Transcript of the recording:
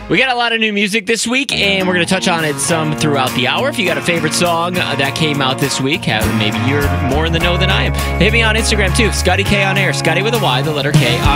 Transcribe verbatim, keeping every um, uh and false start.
We got a lot of new music this week, and we're going to touch on it some throughout the hour. If you got a favorite song uh, that came out this week, uh, maybe you're more in the know than I am. Hit me on Instagram, too. Scotty K on air. Scotty with a Y, the letter K on